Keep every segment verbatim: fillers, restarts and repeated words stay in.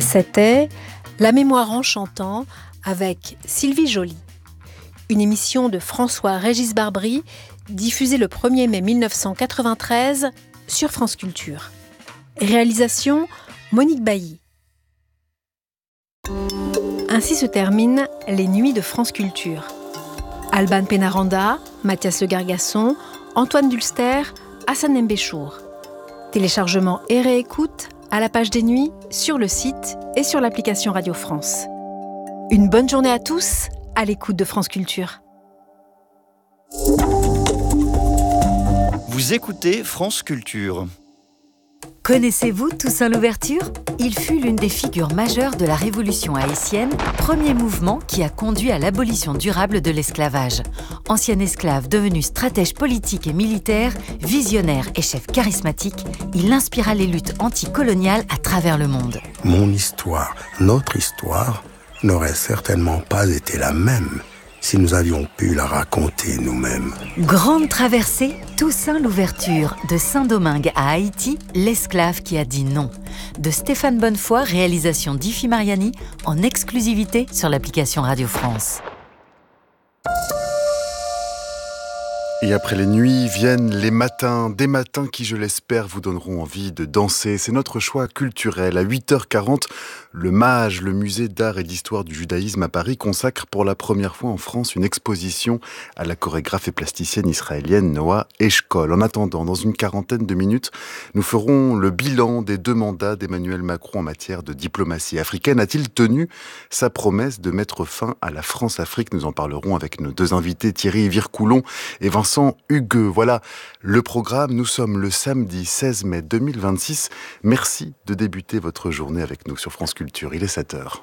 C'était La mémoire en chantant avec Sylvie Joly. Une émission de François-Régis Barbry, diffusée le premier mai mille neuf cent quatre-vingt-treize sur France Culture. Réalisation Monique Bailly. Ainsi se terminent les nuits de France Culture. Alban Pénaranda, Mathias Le Gargasson, Antoine Dulster, Hassan Mbéchour. Téléchargement et réécoute à la page des nuits, sur le site et sur l'application Radio France. Une bonne journée à tous, à l'écoute de France Culture. Vous écoutez France Culture. Connaissez-vous Toussaint Louverture ? Il fut l'une des figures majeures de la Révolution haïtienne, premier mouvement qui a conduit à l'abolition durable de l'esclavage. Ancien esclave devenu stratège politique et militaire, visionnaire et chef charismatique, il inspira les luttes anticoloniales à travers le monde. Mon histoire, notre histoire, n'aurait certainement pas été la même si nous avions pu la raconter nous-mêmes. Grande traversée, Toussaint Louverture, de Saint-Domingue à Haïti, l'esclave qui a dit non. De Stéphane Bonnefoy, réalisation d'Ifi Mariani, en exclusivité sur l'application Radio France. Et après les nuits viennent les matins, des matins qui, je l'espère, vous donneront envie de danser. C'est notre choix culturel. À huit heures quarante, le MAJ, le musée d'art et d'histoire du judaïsme à Paris, consacre pour la première fois en France une exposition à la chorégraphe et plasticienne israélienne Noa Eshkol. En attendant, dans une quarantaine de minutes, nous ferons le bilan des deux mandats d'Emmanuel Macron en matière de diplomatie africaine. A-t-il tenu sa promesse de mettre fin à la France-Afrique ? Nous en parlerons avec nos deux invités, Thierry Vircoulon et Vincent Hugueux. Voilà le programme. Nous sommes le samedi seize mai deux mille vingt-six. Merci de débuter votre journée avec nous sur France Culture. Il est sept heures.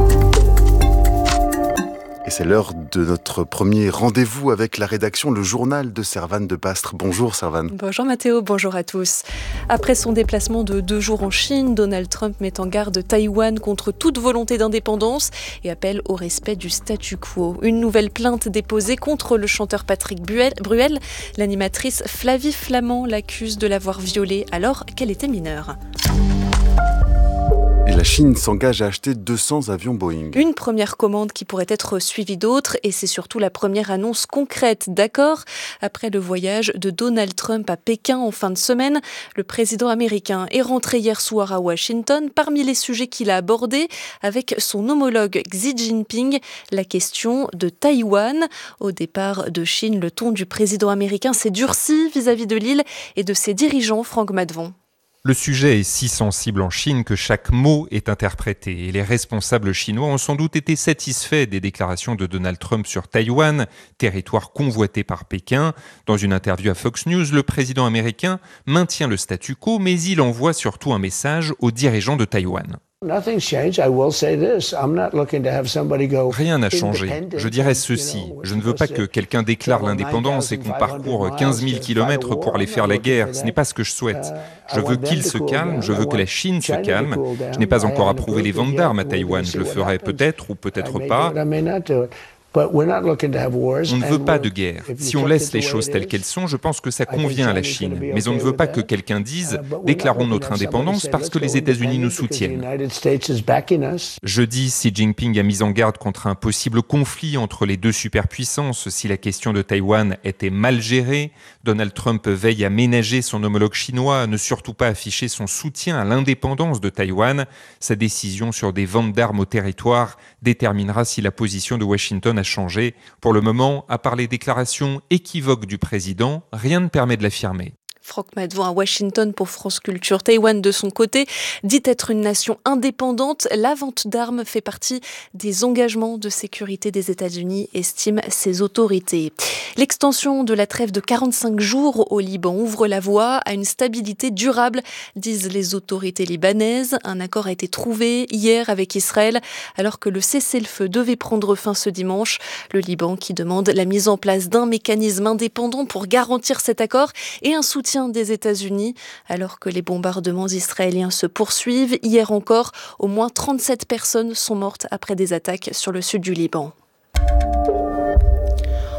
Et c'est l'heure de notre premier rendez-vous avec la rédaction, le journal de Servane de Pastre. Bonjour Servane. Bonjour Mathéo, bonjour à tous. Après son déplacement de deux jours en Chine, Donald Trump met en garde Taïwan contre toute volonté d'indépendance et appelle au respect du statu quo. Une nouvelle plainte déposée contre le chanteur Patrick Bruel. L'animatrice Flavie Flament l'accuse de l'avoir violée alors qu'elle était mineure. Et la Chine s'engage à acheter deux cents avions Boeing. Une première commande qui pourrait être suivie d'autres et c'est surtout la première annonce concrète d'accord. Après le voyage de Donald Trump à Pékin en fin de semaine, le président américain est rentré hier soir à Washington. Parmi les sujets qu'il a abordés avec son homologue Xi Jinping, la question de Taïwan. Au départ de Chine, le ton du président américain s'est durci vis-à-vis de l'île et de ses dirigeants, Franck Madvon. Le sujet est si sensible en Chine que chaque mot est interprété et les responsables chinois ont sans doute été satisfaits des déclarations de Donald Trump sur Taïwan, territoire convoité par Pékin. Dans une interview à Fox News, le président américain maintient le statu quo, mais il envoie surtout un message aux dirigeants de Taïwan. Rien n'a changé. Je dirais ceci. Je ne veux pas que quelqu'un déclare l'indépendance et qu'on parcourt quinze mille kilomètres pour aller faire la guerre. Ce n'est pas ce que je souhaite. Je veux qu'il se calme, je veux que la Chine se calme. Je n'ai pas encore approuvé les ventes d'armes à Taïwan. Je le ferai peut-être ou peut-être pas. On ne veut pas de guerre. Si on laisse les choses telles qu'elles sont, je pense que ça convient à la Chine. Mais on ne veut pas que quelqu'un dise « déclarons notre indépendance parce que les États-Unis nous soutiennent ». Jeudi, Xi Jinping a mis en garde contre un possible conflit entre les deux superpuissances si la question de Taïwan était mal gérée. Donald Trump veille à ménager son homologue chinois, à ne surtout pas afficher son soutien à l'indépendance de Taïwan. Sa décision sur des ventes d'armes au territoire déterminera si la position de Washington a changé. Pour le moment, à part les déclarations équivoques du président, rien ne permet de l'affirmer. Franck Madvon à Washington pour France Culture. Taïwan, de son côté, dit être une nation indépendante. La vente d'armes fait partie des engagements de sécurité des États-Unis, estiment ses autorités. L'extension de la trêve de quarante-cinq jours au Liban ouvre la voie à une stabilité durable, disent les autorités libanaises. Un accord a été trouvé hier avec Israël, alors que le cessez-le-feu devait prendre fin ce dimanche. Le Liban qui demande la mise en place d'un mécanisme indépendant pour garantir cet accord et un soutien des États-Unis, alors que les bombardements israéliens se poursuivent. Hier encore, au moins trente-sept personnes sont mortes après des attaques sur le sud du Liban.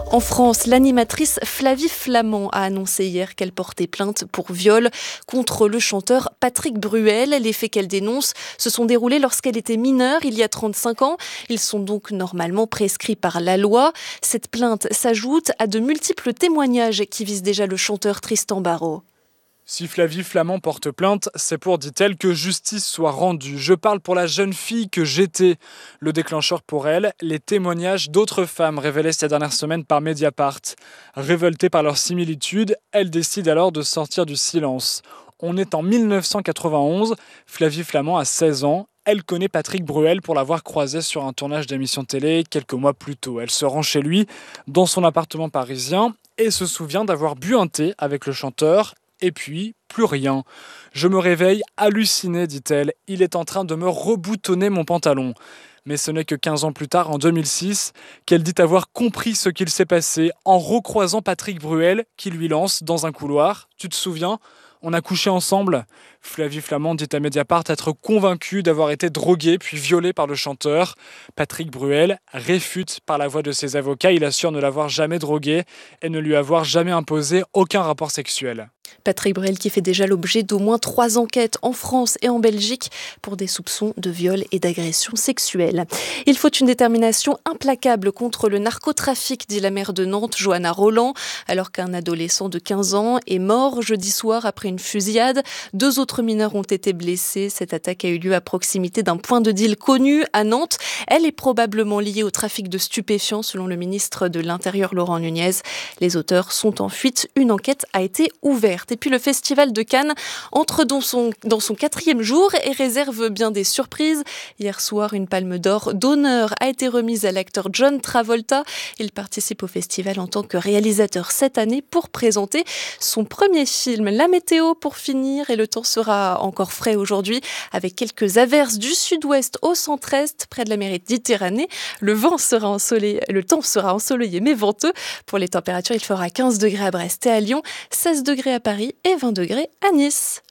En France, l'animatrice Flavie Flament a annoncé hier qu'elle portait plainte pour viol contre le chanteur Patrick Bruel. Les faits qu'elle dénonce se sont déroulés lorsqu'elle était mineure, il y a trente-cinq ans. Ils sont donc normalement prescrits par la loi. Cette plainte s'ajoute à de multiples témoignages qui visent déjà le chanteur Tristan Barraud. Si Flavie Flament porte plainte, c'est pour, dit-elle, que justice soit rendue. Je parle pour la jeune fille que j'étais. Le déclencheur pour elle, les témoignages d'autres femmes révélés ces dernières semaines par Mediapart. Révoltée par leur similitude, elle décide alors de sortir du silence. On est en mille neuf cent quatre-vingt-onze, Flavie Flament a seize ans. Elle connaît Patrick Bruel pour l'avoir croisé sur un tournage d'émission télé quelques mois plus tôt. Elle se rend chez lui, dans son appartement parisien, et se souvient d'avoir bu un thé avec le chanteur. Et puis, plus rien. Je me réveille hallucinée, dit-elle. Il est en train de me reboutonner mon pantalon. Mais ce n'est que quinze ans plus tard, en deux mille six, qu'elle dit avoir compris ce qu'il s'est passé en recroisant Patrick Bruel qui lui lance dans un couloir. Tu te souviens ? On a couché ensemble. Flavie Flament dit à Mediapart être convaincue d'avoir été droguée puis violée par le chanteur. Patrick Bruel réfute par la voix de ses avocats. Il assure ne l'avoir jamais droguée et ne lui avoir jamais imposé aucun rapport sexuel. Patrick Bruel qui fait déjà l'objet d'au moins trois enquêtes en France et en Belgique pour des soupçons de viol et d'agression sexuelle. Il faut une détermination implacable contre le narcotrafic, dit la maire de Nantes, Johanna Roland, alors qu'un adolescent de quinze ans est mort jeudi soir après une fusillade. Deux autres mineurs ont été blessés. Cette attaque a eu lieu à proximité d'un point de deal connu à Nantes. Elle est probablement liée au trafic de stupéfiants, selon le ministre de l'Intérieur Laurent Nunez. Les auteurs sont en fuite. Une enquête a été ouverte. Et puis le Festival de Cannes entre dans son, dans son quatrième jour et réserve bien des surprises. Hier soir, une palme d'or d'honneur a été remise à l'acteur John Travolta. Il participe au festival en tant que réalisateur cette année pour présenter son premier film. La météo pour finir, et le temps sera encore frais aujourd'hui avec quelques averses du sud-ouest au centre-est près de la Méditerranée. Le vent sera ensoleillé, le temps sera ensoleillé mais venteux. Pour les températures, il fera quinze degrés à Brest et à Lyon, seize degrés à Paris et vingt degrés à Nice.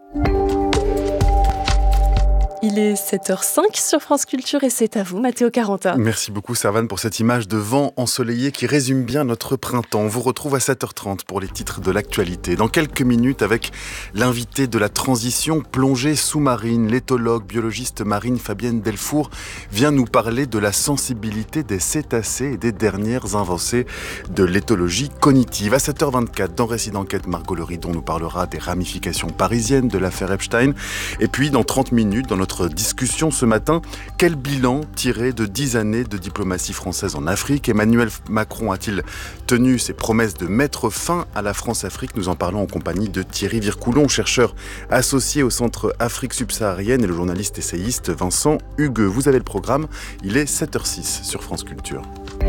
Il est sept heures cinq sur France Culture et c'est à vous, Mathéo Caranta. Merci beaucoup, Servane, pour cette image de vent ensoleillé qui résume bien notre printemps. On vous retrouve à sept heures trente pour les titres de l'actualité. Dans quelques minutes, avec l'invité de la transition plongée sous-marine, l'éthologue, biologiste marine Fabienne Delfour vient nous parler de la sensibilité des cétacés et des dernières avancées de l'éthologie cognitive. À sept heures vingt-quatre, dans Récit d'enquête, Margot Leridon nous parlera des ramifications parisiennes de l'affaire Epstein. Et puis, dans trente minutes, dans notre discussion ce matin, quel bilan tiré de dix années de diplomatie française en Afrique ? Emmanuel Macron a-t-il tenu ses promesses de mettre fin à la France-Afrique ? Nous en parlons en compagnie de Thierry Vircoulon, chercheur associé au Centre Afrique subsaharienne, et le journaliste essayiste Vincent Hugueux. Vous avez le programme, il est sept heures six sur France Culture.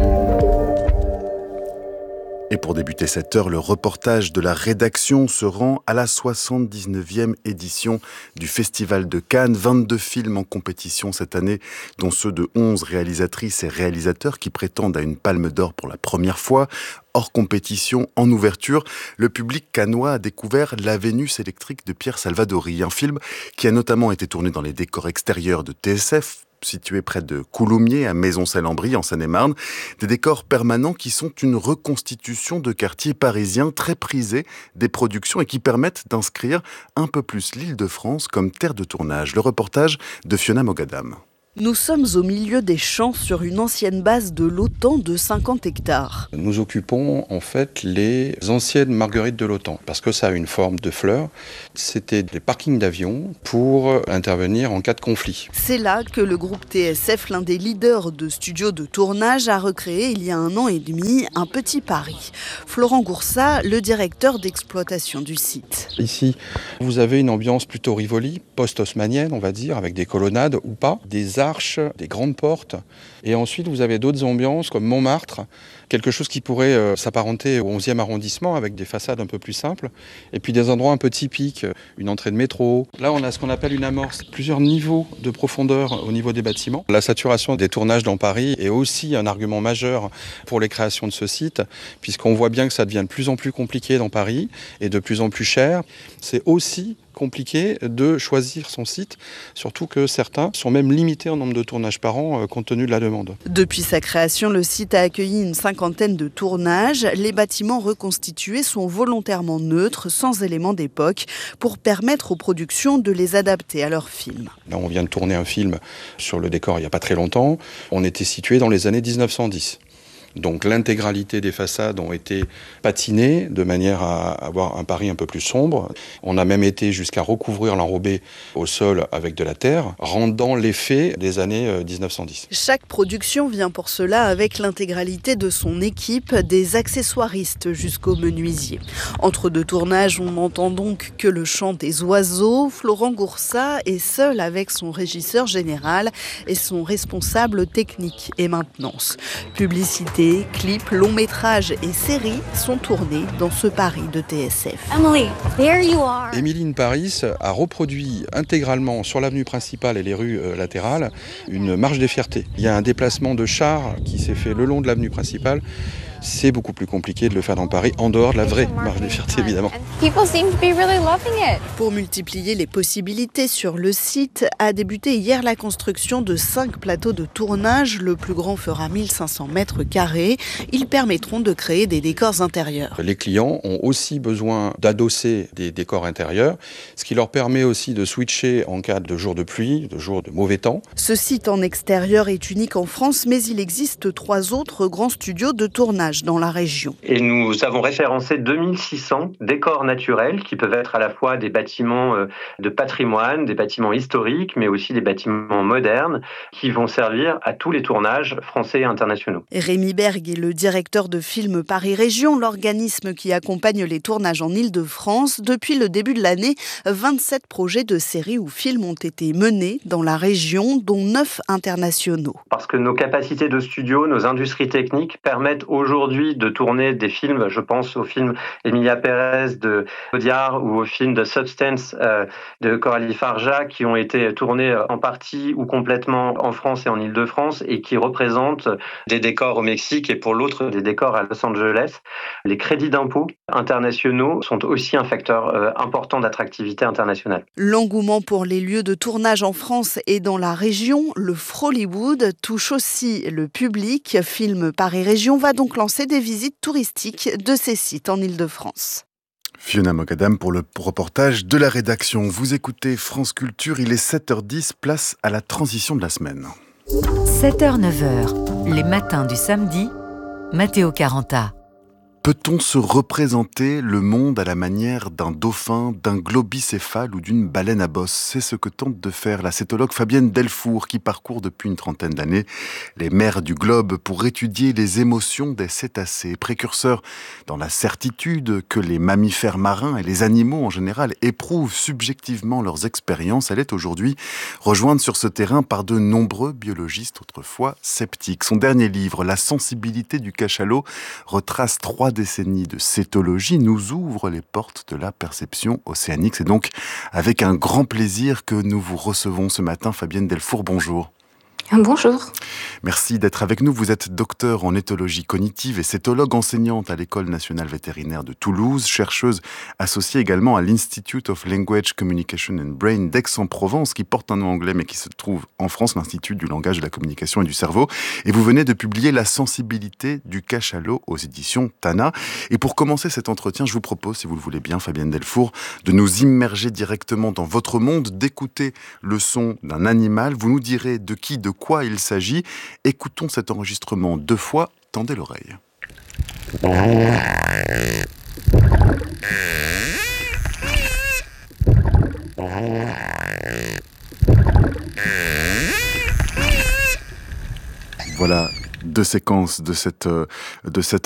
Et pour débuter cette heure, le reportage de la rédaction se rend à la soixante-dix-neuvième édition du Festival de Cannes. vingt-deux films en compétition cette année, dont ceux de onze réalisatrices et réalisateurs qui prétendent à une palme d'or pour la première fois. Hors compétition, en ouverture, le public cannois a découvert La Vénus électrique de Pierre Salvadori, un film qui a notamment été tourné dans les décors extérieurs de T S F, situé près de Coulommiers, à Maison-Celle-en-Brie, en Seine-et-Marne. Des décors permanents qui sont une reconstitution de quartiers parisiens très prisés des productions et qui permettent d'inscrire un peu plus l'Île-de-France comme terre de tournage. Le reportage de Fiona Mogadam. Nous sommes au milieu des champs sur une ancienne base de l'OTAN de cinquante hectares. Nous occupons en fait les anciennes marguerites de l'OTAN parce que ça a une forme de fleur. C'était des parkings d'avions pour intervenir en cas de conflit. C'est là que le groupe T S F, l'un des leaders de studios de tournage, a recréé il y a un an et demi un petit Paris. Florent Goursat, le directeur d'exploitation du site. Ici, vous avez une ambiance plutôt Rivoli, post-haussmannienne on va dire, avec des colonnades ou pas, des arches, des grandes portes. Et ensuite, vous avez d'autres ambiances comme Montmartre, quelque chose qui pourrait euh, s'apparenter au onzième arrondissement avec des façades un peu plus simples. Et puis des endroits un peu typiques, une entrée de métro. Là, on a ce qu'on appelle une amorce, plusieurs niveaux de profondeur au niveau des bâtiments. La saturation des tournages dans Paris est aussi un argument majeur pour les créations de ce site, puisqu'on voit bien que ça devient de plus en plus compliqué dans Paris et de plus en plus cher. C'est aussi compliqué de choisir son site, surtout que certains sont même limités en nombre de tournages par an euh, compte tenu de la demande. Depuis sa création, le site a accueilli une cinquantaine de tournages. Les bâtiments reconstitués sont volontairement neutres, sans éléments d'époque, pour permettre aux productions de les adapter à leurs films. Là, on vient de tourner un film sur le décor il n'y a pas très longtemps. On était situé dans les années dix-neuf cent dix. Donc l'intégralité des façades ont été patinées de manière à avoir un Paris un peu plus sombre. On a même été jusqu'à recouvrir l'enrobé au sol avec de la terre, rendant l'effet des années dix-neuf cent dix. Chaque production vient pour cela avec l'intégralité de son équipe, des accessoiristes jusqu'aux menuisiers. Entre deux tournages, on n'entend donc que le chant des oiseaux. Florent Goursat est seul avec son régisseur général et son responsable technique et maintenance. Publicité, clips, longs métrages et séries sont tournés dans ce Paris de T S F. Emily, there you are. Emily in Paris a reproduit intégralement sur l'avenue principale et les rues euh, latérales une marche des fiertés. Il y a un déplacement de chars qui s'est fait le long de l'avenue principale. C'est beaucoup plus compliqué de le faire dans Paris, en dehors de la vraie marche des fiertés, évidemment. Pour multiplier les possibilités sur le site, a débuté hier la construction de cinq plateaux de tournage. Le plus grand fera mille cinq cents mètres carrés. Ils permettront de créer des décors intérieurs. Les clients ont aussi besoin d'adosser des décors intérieurs, ce qui leur permet aussi de switcher en cas de jour de pluie, de jour de mauvais temps. Ce site en extérieur est unique en France, mais il existe trois autres grands studios de tournage dans la région. Et nous avons référencé deux mille six cents décors naturels qui peuvent être à la fois des bâtiments de patrimoine, des bâtiments historiques, mais aussi des bâtiments modernes qui vont servir à tous les tournages français et internationaux. Rémi Berg est le directeur de Film Paris Région, l'organisme qui accompagne les tournages en Île-de-France. Depuis le début de l'année, vingt-sept projets de séries ou films ont été menés dans la région, dont neuf internationaux. Parce que nos capacités de studio, nos industries techniques permettent aujourd'hui aujourd'hui de tourner des films, je pense au film Emilia Pérez de Audiard ou au film de Substance euh, de Coralie Farja, qui ont été tournés en partie ou complètement en France et en Île-de-France et qui représentent des décors au Mexique et pour l'autre des décors à Los Angeles. Les crédits d'impôt internationaux sont aussi un facteur euh, important d'attractivité internationale. L'engouement pour les lieux de tournage en France et dans la région, le Frolywood, touche aussi le public. Film Paris Région va donc lancer des visites touristiques de ces sites en Île-de-France. Fiona Mogadam pour le reportage de la rédaction. Vous écoutez France Culture, il est sept heures dix, place à la transition de la semaine. sept heures neuf heures, les matins du samedi, Matteo Caranta. Peut-on se représenter le monde à la manière d'un dauphin, d'un globicéphale ou d'une baleine à bosse ? C'est ce que tente de faire la cétologue Fabienne Delfour, qui parcourt depuis une trentaine d'années les mers du globe pour étudier les émotions des cétacés, précurseurs dans la certitude que les mammifères marins et les animaux en général éprouvent subjectivement leurs expériences. Elle est aujourd'hui rejointe sur ce terrain par de nombreux biologistes autrefois sceptiques. Son dernier livre, La sensibilité du cachalot, retrace trois décennies de cétologie, nous ouvre les portes de la perception océanique. C'est donc avec un grand plaisir que nous vous recevons ce matin. Fabienne Delfour, bonjour. Bonjour. Merci d'être avec nous. Vous êtes docteur en éthologie cognitive et cétologue, enseignante à l'École nationale vétérinaire de Toulouse, chercheuse associée également à l'Institute of Language, Communication and Brain d'Aix-en-Provence, qui porte un nom anglais mais qui se trouve en France, l'Institut du langage, de la communication et du cerveau. Et vous venez de publier La sensibilité du cachalot aux éditions Tana. Et pour commencer cet entretien, je vous propose, si vous le voulez bien, Fabienne Delfour, de nous immerger directement dans votre monde, d'écouter le son d'un animal. Vous nous direz de qui, de quoi il s'agit. Écoutons cet enregistrement deux fois, tendez l'oreille. Voilà deux séquences de, cette, de cet